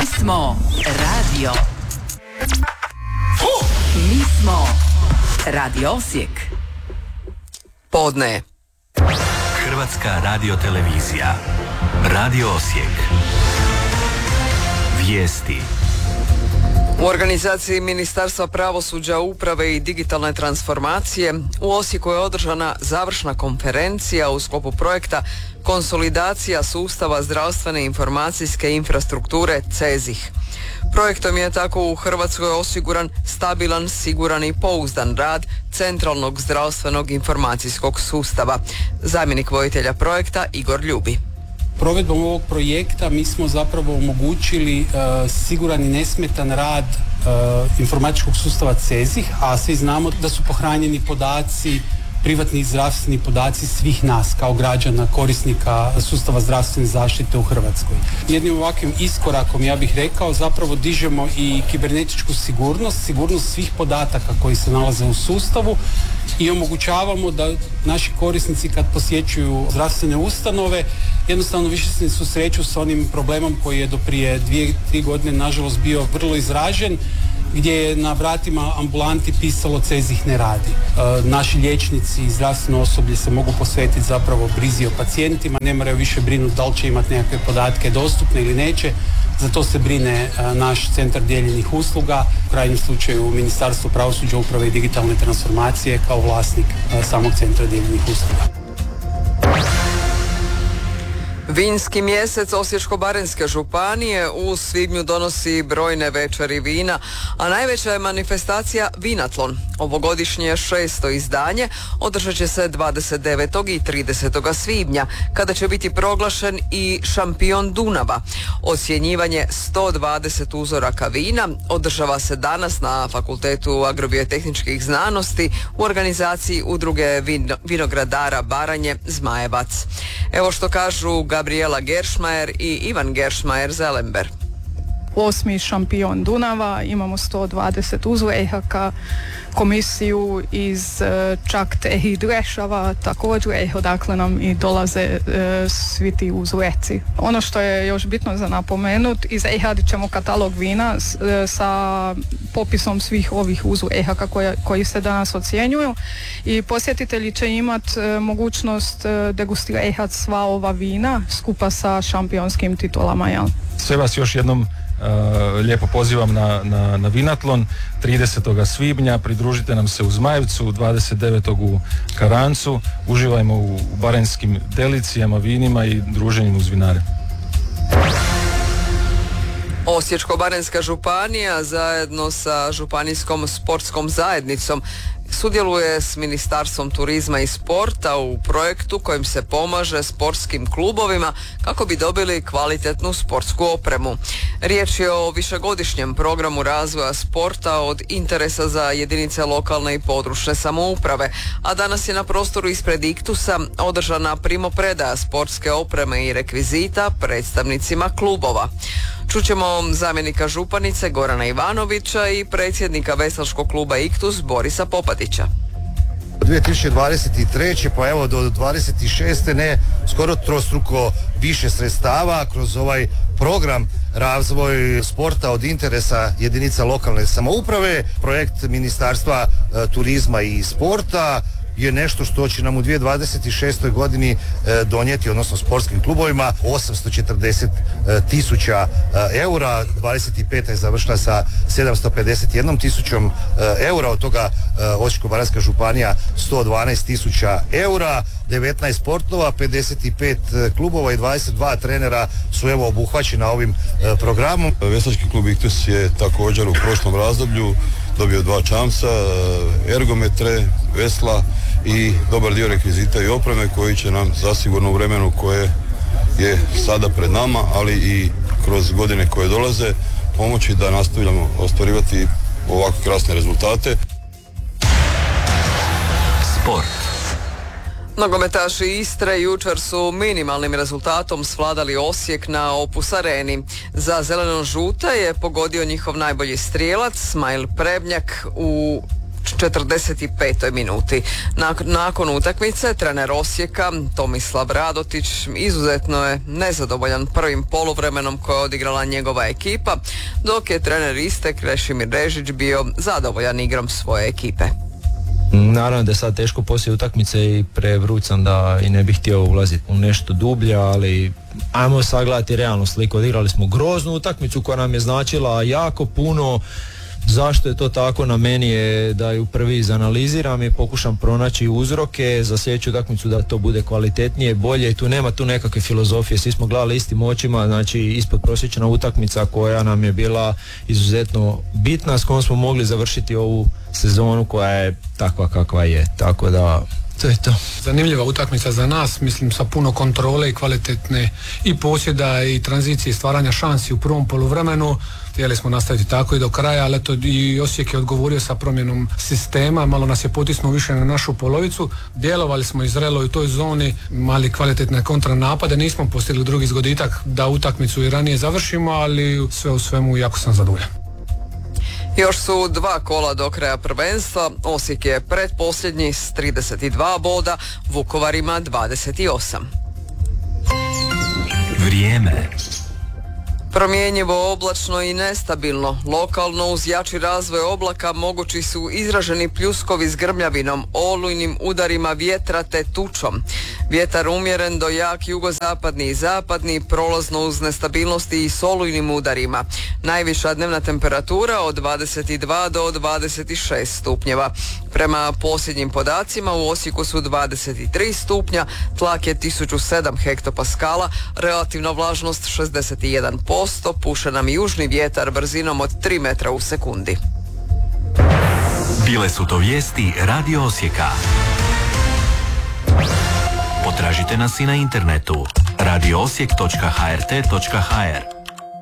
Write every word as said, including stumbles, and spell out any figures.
Mi smo radio. Mi smo Radio Osijek. Podne. Hrvatska radiotelevizija. Radio Osijek. Vijesti. U organizaciji Ministarstva pravosuđa, uprave i digitalne transformacije u Osijeku je održana završna konferencija u sklopu projekta Konsolidacija sustava zdravstvene informacijske infrastrukture CEZIH. Projektom je tako u Hrvatskoj osiguran stabilan, siguran i pouzdan rad centralnog zdravstvenog informacijskog sustava. Zamjenik voditelja projekta Igor Ljubi. Provedbom ovog projekta mi smo zapravo omogućili uh, siguran i nesmetan rad uh, informatičkog sustava CEZIH, a svi znamo da su pohranjeni podaci, privatni zdravstveni podaci svih nas kao građana, korisnika sustava zdravstvene zaštite u Hrvatskoj. Jednim ovakvim iskorakom, ja bih rekao, zapravo dižemo i kibernetičku sigurnost, sigurnost svih podataka koji se nalaze u sustavu i omogućavamo da naši korisnici kad posjećuju zdravstvene ustanove jednostavno više se ne susreću s onim problemom koji je do prije dvije, tri godine nažalost bio vrlo izražen, gdje je na vratima ambulanti pisalo CEZIH ne radi. E, naši liječnici i zdravstveno osoblje se mogu posvetiti zapravo brizi o pacijentima, ne moraju više brinuti da li će imati nekakve podatke dostupne ili neće. Za to se brine e, naš centar dijeljenih usluga, u krajnjem slučaju Ministarstvo pravosuđa, uprave i digitalne transformacije kao vlasnik e, samog centra dijeljenih usluga. Vinski mjesec Osječko-baranjske županije u svibnju donosi brojne večeri vina, a najveća je manifestacija Vinatlon. Ovogodišnje šesto izdanje održat će se dvadeset devetog i tridesetog svibnja, kada će biti proglašen i šampion Dunava. Ocjenjivanje sto dvadeset uzoraka vina održava se danas na Fakultetu agrobiotehničkih znanosti u organizaciji Udruge vino, vinogradara Baranje Zmajevac. Evo što kažu Gabriela Geršmajer i Ivan Geršmajer-Zelember. Osmi šampion Dunava, imamo sto dvadeset uzoraka, komisiju iz čak i Drešava također, odakle nam i dolaze e, svi ti uzoreci. Ono što je još bitno za napomenut, izradit ćemo katalog vina s, e, sa popisom svih ovih uzoraka koji se danas ocjenjuju i posjetitelji će imati e, mogućnost e, degustirati sva ova vina skupa sa šampionskim titulama. Jel? Sve vas još jednom Uh, lijepo pozivam na, na, na Vinatlon tridesetog svibnja, pridružite nam se u Zmajevcu, dvadeset devetog u Karancu, uživajmo u, u baranjskim delicijama, vinima i druženjem uz vinare. Osječko-baranjska županija zajedno sa županijskom sportskom zajednicom sudjeluje s Ministarstvom turizma i sporta u projektu kojim se pomaže sportskim klubovima kako bi dobili kvalitetnu sportsku opremu. Riječ je o višegodišnjem programu razvoja sporta od interesa za jedinice lokalne i područne samouprave, a danas je na prostoru ispred Iktusa održana primopredaja sportske opreme i rekvizita predstavnicima klubova. Čućemo zamjenika županice Gorana Ivanovića i predsjednika veslačkog kluba Iktus Borisa Popatića. dvije tisuće dvadeset treće pa evo do dvadeset šeste ne skoro trostruko više sredstava kroz ovaj program razvoj sporta od interesa jedinica lokalne samouprave, projekt Ministarstva e, turizma i sporta je nešto što će nam u dvije tisuće dvadeset šestoj godini e, donijeti, odnosno sportskim klubovima, osamsto četrdeset tisuća e, eura. dvadeset peta je završila sa sedamsto pedeset jednom tisućom e, eura, od toga e, Osječko-baranjska županija sto dvanaest tisuća eura, devetnaest sportova, pedeset pet klubova i dvadeset dva trenera su evo obuhvaćena ovim e, programom. Veslački klub Iktus je također u prošlom razdoblju dobio dva čamca, ergometre, vesla i dobar dio rekvizita i opreme koji će nam zasigurno u vremenu koje je sada pred nama, ali i kroz godine koje dolaze pomoći da nastavljamo ostvarivati ovako krasne rezultate. Sport. Nogometaši Istre jučer su minimalnim rezultatom svladali Osijek na Opus Areni. Za zeleno-žute je pogodio njihov najbolji strijelac Smajl Prebnjak u četrdeset petoj minuti. Nakon, nakon utakmice trener Osijeka Tomislav Radotić izuzetno je nezadovoljan prvim poluvremenom koje je odigrala njegova ekipa, dok je trener iste Krešimir Režić bio zadovoljan igrom svoje ekipe. Naravno da je sad teško poslije utakmice i prevrućan da i ne bih htio ulaziti u nešto dublje, ali ajmo sagledati realnu sliku. Odigrali smo groznu utakmicu koja nam je značila jako puno. Zašto je to tako, na meni je da ju prvi izanaliziram i pokušam pronaći uzroke za sljedeću utakmicu da to bude kvalitetnije, bolje i tu nema tu nekakve filozofije, svi smo gledali istim očima, znači ispod prosječna utakmica koja nam je bila izuzetno bitna, s kojom smo mogli završiti ovu sezonu koja je takva kakva je, tako da to je to. Zanimljiva utakmica za nas, mislim sa puno kontrole i kvalitetne i posjeda i tranzicije i stvaranja šansi u prvom poluvremenu. Htjeli smo nastaviti tako i do kraja, ali eto i Osijek je odgovorio sa promjenom sistema, malo nas je potisnuo više na našu polovicu. Djelovali smo i zrelo u toj zoni, mali kvalitetne kontranapade, nismo postigli drugi zgoditak da utakmicu i ranije završimo, ali sve u svemu jako sam zadovoljan. Još su dva kola do kraja prvenstva. Osijek je pretposljednji s trideset dva boda, Vukovar ima dvadeset osam. Vrijeme. Promjenjivo, oblačno i nestabilno. Lokalno uz jači razvoj oblaka mogući su izraženi pljuskovi s grmljavinom, olujnim udarima vjetra te tučom. Vjetar umjeren do jak jugozapadni i zapadni, prolazno uz nestabilnosti i s olujnim udarima. Najviša dnevna temperatura od dvadeset dva do dvadeset šest stupnjeva. Prema posljednjim podacima u Osijeku su dvadeset tri stupnja, tlak je tisuću sedam hektopaskala, relativna vlažnost šezdeset jedan posto, puše nam južni vjetar brzinom od tri metra u sekundi. Bile su to vijesti Radio Osijeka. Potražite nas i na internetu radio osijek točka h r t točka h r.